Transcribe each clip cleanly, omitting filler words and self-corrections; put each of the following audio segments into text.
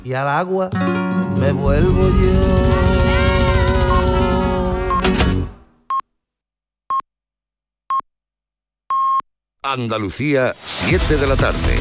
Y al agua me vuelvo yo. Andalucía, 7 de la tarde.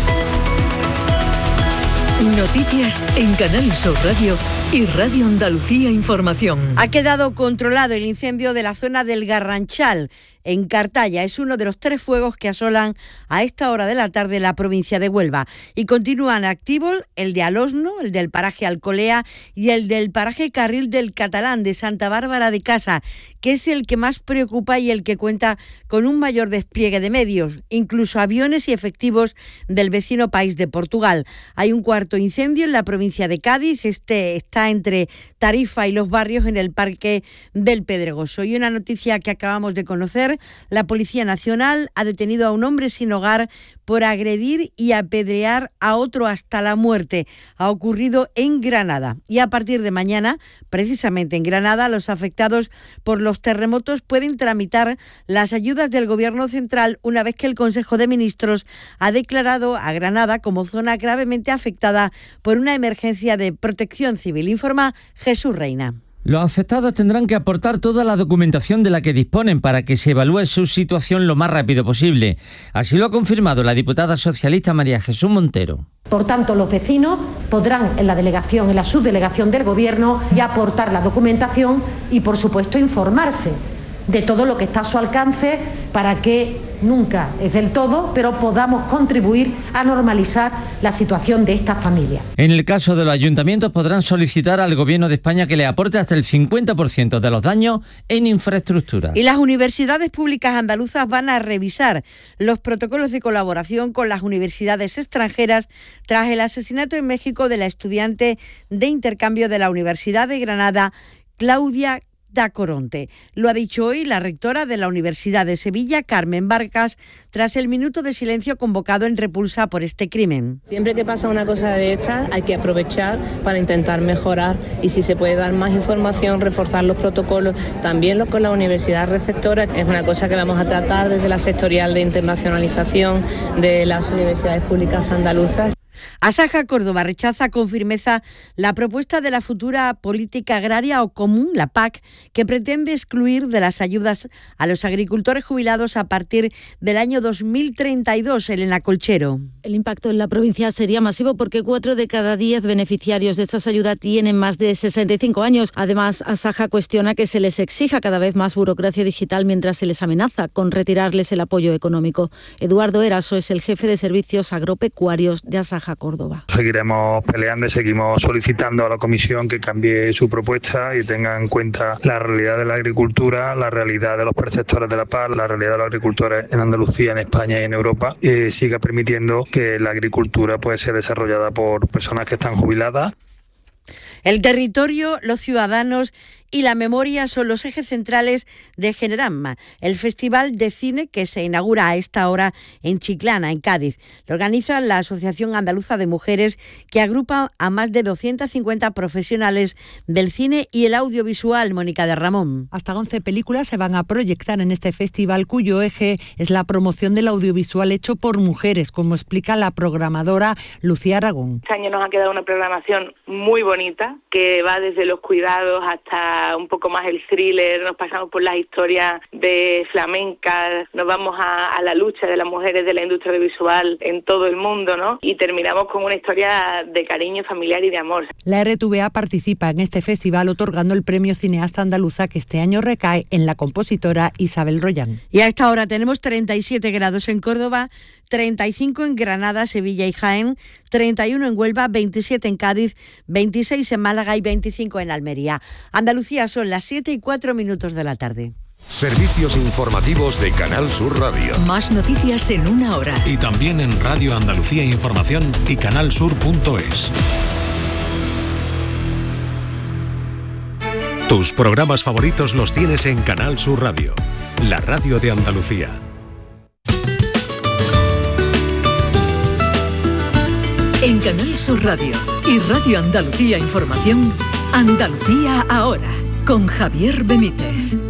Noticias en Canal Sur Radio y Radio Andalucía Información. Ha quedado controlado el incendio de la zona del Garranchal, en Cartaya. Es uno de los 3 fuegos que asolan a esta hora de la tarde la provincia de Huelva. Y continúan activos el de Alosno, el del paraje Alcolea y el del paraje Carril del Catalán de Santa Bárbara de Casa, que es el que más preocupa y el que cuenta con un mayor despliegue de medios, incluso aviones y efectivos del vecino país de Portugal. Hay un cuarto incendio en la provincia de Cádiz. Este está entre Tarifa y Los Barrios, en el Parque del Pedregoso. Y una noticia que acabamos de conocer: la Policía Nacional ha detenido a un hombre sin hogar por agredir y apedrear a otro hasta la muerte. Ha ocurrido en Granada. Y a partir de mañana, precisamente en Granada, los afectados por los terremotos pueden tramitar las ayudas del Gobierno central una vez que el Consejo de Ministros ha declarado a Granada como zona gravemente afectada por una emergencia de protección civil. Informa Jesús Reina. Los afectados tendrán que aportar toda la documentación de la que disponen para que se evalúe su situación lo más rápido posible. Así lo ha confirmado la diputada socialista María Jesús Montero. Por tanto, los vecinos podrán en la subdelegación del Gobierno ya aportar la documentación y, por supuesto, informarse de todo lo que está a su alcance para que nunca es del todo, pero podamos contribuir a normalizar la situación de esta familia. En el caso de los ayuntamientos podrán solicitar al Gobierno de España que le aporte hasta el 50% de los daños en infraestructura. Y las universidades públicas andaluzas van a revisar los protocolos de colaboración con las universidades extranjeras tras el asesinato en México de la estudiante de intercambio de la Universidad de Granada, Claudia da Coronte. Lo ha dicho hoy la rectora de la Universidad de Sevilla, Carmen Barcas, tras el minuto de silencio convocado en repulsa por este crimen. Siempre que pasa una cosa de estas hay que aprovechar para intentar mejorar y si se puede dar más información, reforzar los protocolos, también con la universidad receptora. Es una cosa que vamos a tratar desde la sectorial de internacionalización de las universidades públicas andaluzas. Asaja Córdoba rechaza con firmeza la propuesta de la futura política agraria o común, la PAC, que pretende excluir de las ayudas a los agricultores jubilados a partir del año 2032, Elena Colchero. El impacto en la provincia sería masivo porque 4 de cada 10 beneficiarios de estas ayudas tienen más de 65 años. Además, Asaja cuestiona que se les exija cada vez más burocracia digital mientras se les amenaza con retirarles el apoyo económico. Eduardo Eraso es el jefe de servicios agropecuarios de Asaja Córdoba. Seguiremos peleando y seguimos solicitando a la Comisión que cambie su propuesta y tenga en cuenta la realidad de la agricultura, la realidad de los perceptores de la PAC, la realidad de los agricultores en Andalucía, en España y en Europa, y siga permitiendo que la agricultura puede ser desarrollada por personas que están jubiladas. El territorio, los ciudadanos y la memoria son los ejes centrales de Generamma, el festival de cine que se inaugura a esta hora en Chiclana, en Cádiz. Lo organiza la Asociación Andaluza de Mujeres, que agrupa a más de 250 profesionales del cine y el audiovisual. Mónica de Ramón. Hasta 11 películas se van a proyectar en este festival, cuyo eje es la promoción del audiovisual hecho por mujeres, como explica la programadora Lucía Aragón. Este año nos ha quedado una programación muy bonita, que va desde los cuidados hasta un poco más el thriller, nos pasamos por las historias de flamenca, nos vamos a la lucha de las mujeres de la industria audiovisual en todo el mundo, ¿no? Y terminamos con una historia de cariño familiar y de amor. La RTVA participa en este festival otorgando el premio Cineasta Andaluza, que este año recae en la compositora Isabel Royán. Y a esta hora tenemos 37 grados en Córdoba, 35 en Granada, Sevilla y Jaén, 31 en Huelva, 27 en Cádiz, 26 en Málaga y 25 en Almería. Andalucía, son las 7:04 de la tarde. Servicios informativos de Canal Sur Radio. Más noticias en una hora. Y también en Radio Andalucía Información y canalsur.es. Tus programas favoritos los tienes en Canal Sur Radio, la radio de Andalucía. En Canal Sur Radio y Radio Andalucía Información, Andalucía ahora, con Javier Benítez.